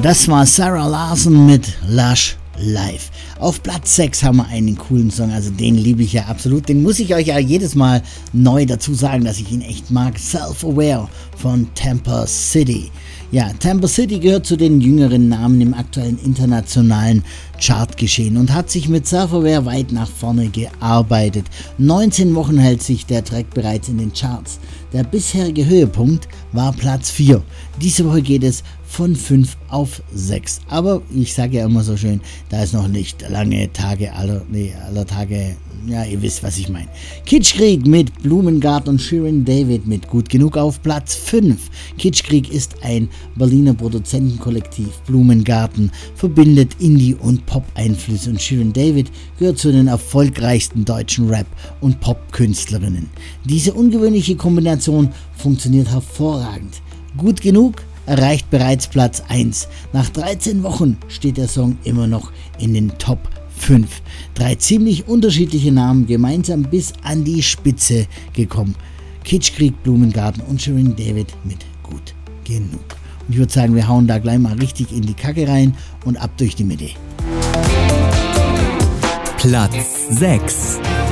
Das war Sarah Larson mit Lush Live. Auf Platz 6 haben wir einen coolen Song, also den liebe ich ja absolut. Den muss ich euch ja jedes Mal neu dazu sagen, dass ich ihn echt mag. Self-Aware von Tampa City. Ja, Tampa City gehört zu den jüngeren Namen im aktuellen internationalen Chartgeschehen und hat sich mit Self-Aware weit nach vorne gearbeitet. 19 Wochen hält sich der Track bereits in den Charts. Der bisherige Höhepunkt war Platz 4. Diese Woche geht es von 5 auf 6. Aber ich sage ja immer so schön, da ist noch nicht lange Tage aller Tage, ja, ihr wisst, was ich meine. Kitschkrieg mit Blumengarten und Shirin David mit Gut genug auf Platz 5. Kitschkrieg ist ein Berliner Produzentenkollektiv. Blumengarten verbindet Indie- und Pop-Einflüsse und Shirin David gehört zu den erfolgreichsten deutschen Rap- und Pop-Künstlerinnen. Diese ungewöhnliche Kombination funktioniert hervorragend. Gut genug erreicht bereits Platz 1. Nach 13 Wochen steht der Song immer noch in den Top 5. 3 ziemlich unterschiedliche Namen gemeinsam bis an die Spitze gekommen. Kitschkrieg, Blumengarten und Shirin David mit Gut genug. Und ich würde sagen, wir hauen da gleich mal richtig in die Kacke rein und ab durch die Mitte. Platz 6.